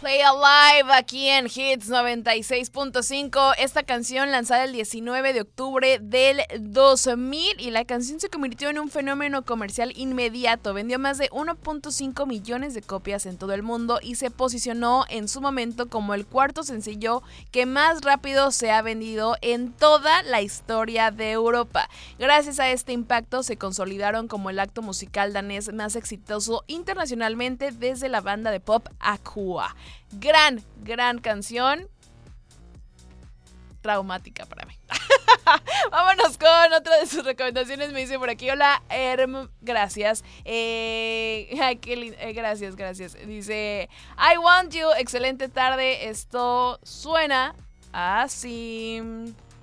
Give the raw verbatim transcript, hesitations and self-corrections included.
Play Alive aquí en Hits noventa y seis punto cinco. Esta canción lanzada el diecinueve de octubre del dos mil y la canción se convirtió en un fenómeno comercial inmediato. Vendió más de uno punto cinco millones de copias en todo el mundo y se posicionó en su momento como el cuarto sencillo que más rápido se ha vendido en toda la historia de Europa. Gracias a este impacto se consolidaron como el acto musical danés más exitoso internacionalmente desde la banda de pop Aqua. Gran, gran canción. Traumática para mí. Vámonos con otra de sus recomendaciones. Me dice por aquí, hola, Herm, gracias. Eh, ay, qué lindo, eh, gracias, gracias. Dice, I want you, excelente tarde. Esto suena así.